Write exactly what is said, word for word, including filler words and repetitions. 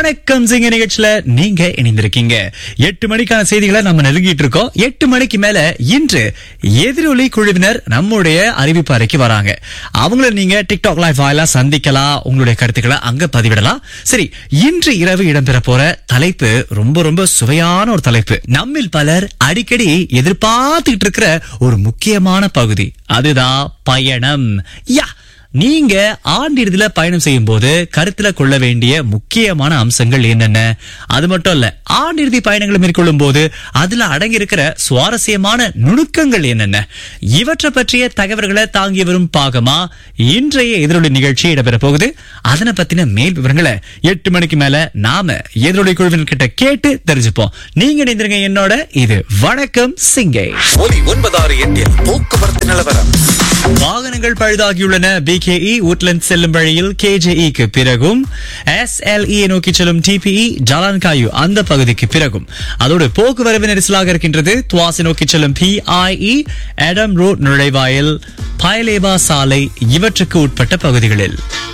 வணக்கம் சிங்க நிகழ்ச்சியில நீங்க இணைந்திருக்கீங்க. எட்டு மணிக்கான செய்திகளை நம்ம நெருங்கிட்டு இருக்கோம். எட்டு மணிக்கு மேல இன்று எதிரொலி குழுவினர் நம்முடைய அறிவிப்பு அறைக்கு வராங்க. அவங்கள நீங்க டிக்டாக் லைவ் வாயிலா சந்திக்கலாம், உங்களுடைய கருத்துக்களை அங்க பதிவிடலாம். சரி, இன்று இரவு இடம்பெற போற தலைப்பு ரொம்ப ரொம்ப சுவையான ஒரு தலைப்பு. நம்மில் பலர் அடிக்கடி எதிர்பார்த்துக்கிட்டு இருக்கிற ஒரு முக்கியமான பகுதி, அதுதான் பயணம். யா நீங்க ஆண்டிறுதியில பயணம் செய்யும் போது கருத்துல கொள்ள வேண்டிய முக்கியமான அம்சங்கள் என்னென்ன? அது மட்டும் இல்ல, ஆண்டிறுதி பயணங்களை மேற்கொள்ளும் போது அதுல அடங்கி இருக்கிற சுவாரஸ்யமான நுணுக்கங்கள் என்னென்ன? இவற்றை பற்றிய தகவல்களை தாங்கி வரும் பாகமா இன்றைய எதிரொலி நிகழ்ச்சி இடம்பெற போகுது. அதனை பத்தின மேல் விவரங்களை எட்டு மணிக்கு மேல நாம எதிரொலி குழுவினர் கிட்ட கேட்டு தெரிஞ்சுப்போம். நீங்க இணைந்திருங்க என்னோட. இது வணக்கம் சிங்கை. ஒலி ஒன்பதாறு எட்டில் போக்குவரத்து நிலவரம். வாகனங்கள் பழுதாகியுள்ளன. பிகேஇ உட்லண்ட் செல்லும் வழியில் கேஜேஇக்கு பிறகும், எஸ்எல்இ நோக்கி செல்லும் டிபிஇ ஜலான்காயு அந்த பகுதிக்கு பிறகும், அதோடு போக்குவரவு நெரிசலாக இருக்கின்றது. துவாசி நோக்கி செல்லும் பிஐஇ எடம் ரோட் நுழைவாயில், பயலேபா சாலை இவற்றுக்கு உட்பட்ட பகுதிகளில்.